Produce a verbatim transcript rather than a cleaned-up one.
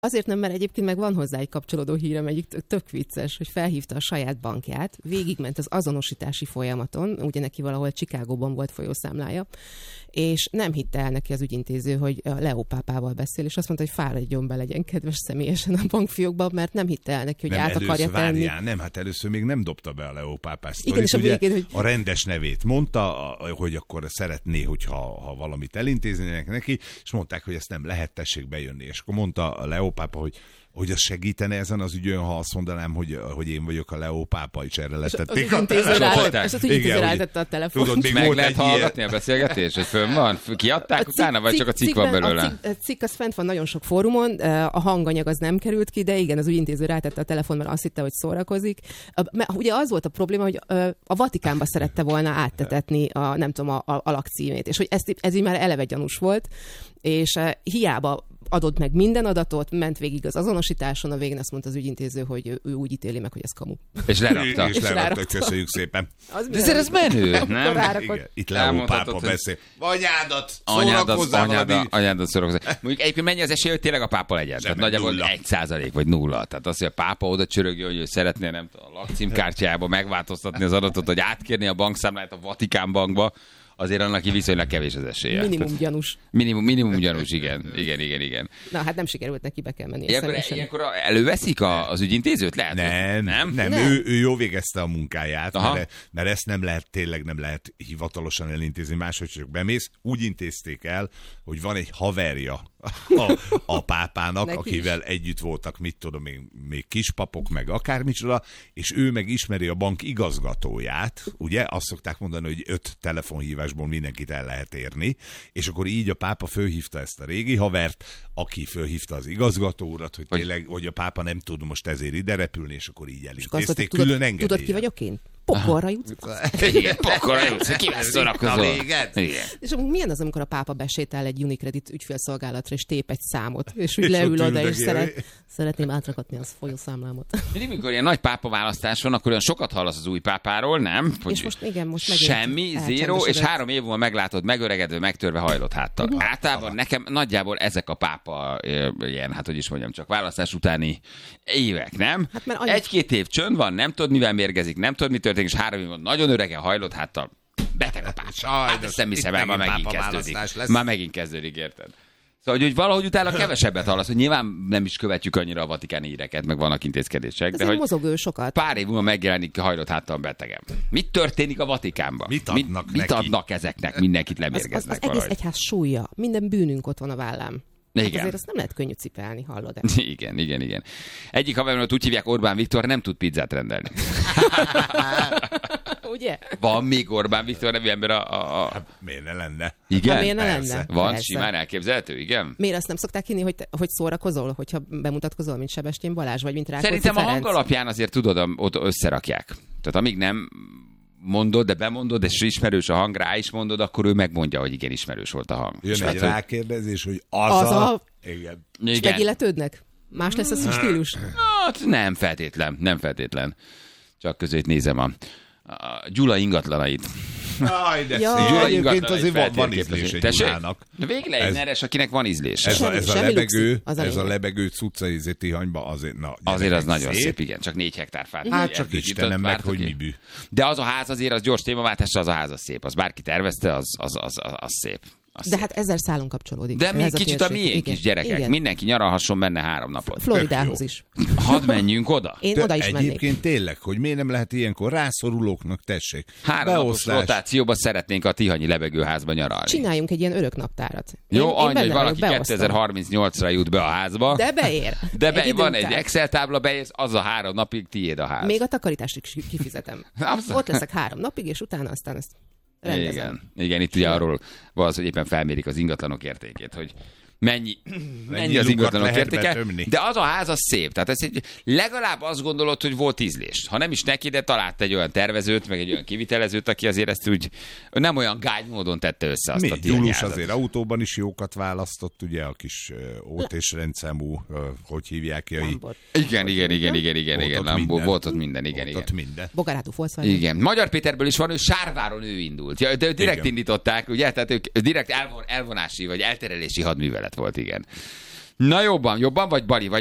Azért nem, mert egyébként meg van hozzá egy kapcsolódó hírem, egyik tök vicces, hogy felhívta a saját bankját, végigment az azonosítási folyamaton, ugye neki valahol Chicagóban volt folyószámlája, és nem hitte el neki az ügyintéző, hogy a Leo pápával beszél, és azt mondta, hogy fáradjon be, legyen kedves személyesen a bankfiókba, mert nem hitte el neki, hogy nem, át akarja először, tenni. Várjál, nem, hát először még nem dobta be a Leo pápás Igen, és a, ugye, végén, hogy... a rendes nevét mondta, hogy akkor szeretné, hogyha ha valamit elintéznének neki, és mondták, hogy ezt nem lehet, tessék bejönni. És akkor mondta a Leo pápa, hogy hogy az segítene ezen az ügyön, ha azt mondanám, hogy, hogy én vagyok a Leo pápa, és erre lettették. És az ügyintéző rátette a telefont. Tudod, még meg volt lehet egy hallgatni ilyen... a beszélgetést, hogy fönn van? Kiadták a utána, vagy csak a cikk van belőle? A cikk, a cikk az fent van nagyon sok fórumon, a hanganyag az nem került ki, de igen, az ügyintéző rátette a telefon, mert azt hitte, hogy szórakozik. Ugye az volt a probléma, hogy a Vatikánba szerette volna áttetetni a, nem tudom, a, a, a lakcímét, és hogy ez, ez így már eleve gyanús volt, és hiába adott meg minden adatot, ment végig az azonosításon, a végén azt mondta az ügyintéző, hogy ő úgy ítéli meg, hogy ez kamu. És lerakta. És, és lerakta, köszönjük szépen. Az de ez menő, nem? Igen, itt Leo pápa beszél. Anyádat, anyádat, anyádat, anyádat szórakozzál. Mondjuk egyébként mennyi az esély, hogy tényleg a pápa legyen? Tehát nagyjából egy százalék vagy nulla. Tehát az, hogy a pápa oda csörögjön, hogy ő szeretné, nem tudom, a lakcímkártyába megváltoztatni az adatot, hogy átkérni a bankszámlát a Vatikán bankba, azért annak viszonylag kevés az esélye. Minimum gyanús. Minimum, minimum gyanús, igen. Igen, igen, igen. Na, hát nem sikerült neki, be kell menni. Ilyenkor, ilyenkor előveszik a, az ügyintézőt? Lehet, nem, nem, nem, nem. Ő, ő jó végezte a munkáját, mert, mert ezt nem lehet, tényleg nem lehet hivatalosan elintézni, máshogy csak bemész. Úgy intézték el, hogy van egy haverja a, a pápának, neki akivel is együtt voltak, mit tudom én, még kispapok, meg akármicsoda, és ő meg ismeri a bank igazgatóját, ugye? Azt szokták mondani, hogy öt telefonhívásból mindenkit el lehet érni, és akkor így a pápa fölhívta ezt a régi havert, aki fölhívta az igazgatórat, hogy tényleg, hogy a pápa nem tud most ezért ide repülni, és akkor így elintézték külön engedéllyel. Tudod, ki vagyok én? Pokorra jutsz. Igen, pokorra jutsz. Kivel szórakozol? És milyen az, amikor a pápa besétál egy Unicredit ügyfélszolgálatra, és tép egy számot, és úgy leül oda, és szeret, szeretném átrakatni az folyószámlámot. Mindig, mikor ilyen nagy pápa választás van, akkor olyan sokat hallasz az új pápáról, nem? Hogy és most igen, most megint semmi, zéro, és három év múlva meglátod megöregedve, megtörve, hajlott háttal. Uh-huh. Általában nekem nagyjából ezek a pápa ilyen, hát hogy is mondjam, csak választás utáni évek, nem? Hát annyi... Egy-két év csönd van, nem tudod, mivel mérgezik, nem tudod, mi történik, és három év van nagyon öregen, hajlott háttal. Beteg a pápa. Hát ezt nem hiszem el, már megint kezdődik. Már megint kezdődik, érted? Szóval, hogy valahogy utána kevesebbet hallasz, hogy nyilván nem is követjük annyira a vatikáni híreket, meg vannak intézkedések, de hogy mozog ő sokat. Pár év múlva megjelenik hajlott háttal betegem. Mit történik a Vatikánban? Mit adnak mit, mit adnak ezeknek? Mindenkit lemérgeznek. Az, az, az egész egyház súlya. Minden bűnünk ott van a vállám. Igen. Hát azért azt nem lehet könnyű cipelni, hallod -e? Igen, igen, igen. Egyik haveromot úgy hívják, Orbán Viktor, nem tud pizzát rendelni. Ugye? Van még Orbán Viktor nevű ember a... a, a... Hát, miért ne lenne? Igen? Hát, miért ne lenne? Van, persze. Simán elképzelhető, igen? Miért azt nem szokták hinni, hogy, te, hogy szórakozol, hogyha bemutatkozol, mint Sebestyén Balázs, vagy mint Rákóczi Szerintem Ferenc? a hang alapján azért tudod, ott összerakják. Tehát amíg nem mondod, de bemondod, és ismerős a hang, rá is mondod, akkor ő megmondja, hogy igen, ismerős volt a hang. Jön egy rákérdezés, hogy az, az a... a... Igen. És megilletődnek? Más lesz az a stílus? Hát nem feltétlen, nem feltétlen. Csak között nézem a, a Gyula ingatlanait. Aj, de ja. Gyula egyébként azért van, van ízlés egy Gyulának. Végre egy neres, akinek van ízlés. Ez, a, ez a lebegő, az ez a lebegő cuccaizé Tihanyba azért, na, azért az nagyon szép, igen, csak négy hektár fát. Hát csak Istenem meg, hogy mi bű. De az a ház azért, az gyors témaváltásra, az a ház az szép. Az bárki tervezte, az, az, az, az, az szép. Az de szép. Hát ezer szálon kapcsolódik. De még kicsit a miénk is, gyerekek. Igen. Mindenki nyaralhasson benne három napot. Floridához is. Hadd menjünk oda. Én oda is mennék. Egyébként tényleg, hogy miért nem lehet ilyenkor rászorulóknak, tessék. Három napos rotációban szeretnénk a tihanyi lebegőházba nyaralni. Csináljunk egy ilyen örök naptárat. Jó, annyi, hogy valaki kétezer-harmincnyolcra jut be a házba. De beér. De be, egy van egy Excel tábla, beérsz, az a három napig tiéd a ház. Még a takarítást is kifizetem. Ott leszek három napig, és utána aztán ezt rendezem. Igen, igen, itt ugye arról van az, hogy éppen felmérik az ingatlanok értékét, hogy mennyi, mennyi az ingatlanok értéke, de az a ház az szép. Tehát ez egy, legalább azt gondolod, hogy volt ízlés. Ha nem is neki, de talált egy olyan tervezőt, meg egy olyan kivitelezőt, aki azért ezt úgy nem olyan gágy módon tette össze azt. Mi? A Gyulus azért autóban is jókat választott, ugye a kis ót és rendszámú, hogy hívják ki? Igen, igen, igen, igen, igen, igen, Lambó, volt ott minden, igen, igen. minden. Bogarátú Volkswagen. Igen. Magyar Péterből is van, ő Sárváron ő indult. Ja, de direkt igen. indították, ugye? Tehát ők direkt elvon, elvonási vagy elterelési hadművelet volt, igen. Na jobban, jobban vagy Bali? Vagy